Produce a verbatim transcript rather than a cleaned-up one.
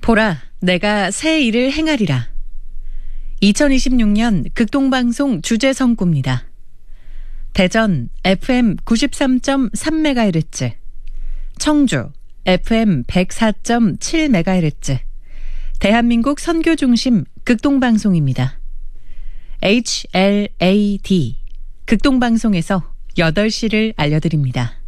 보라, 내가 새 일을 행하리라. 이천이십육 년 극동방송 주제선구입니다. 대전 에프엠 구십삼 점 삼 메가헤르츠, 청주 에프엠 백사 점 칠 메가헤르츠, 대한민국 선교중심 극동방송입니다. 에이치엘에이디 극동방송에서 여덟 시를 알려드립니다.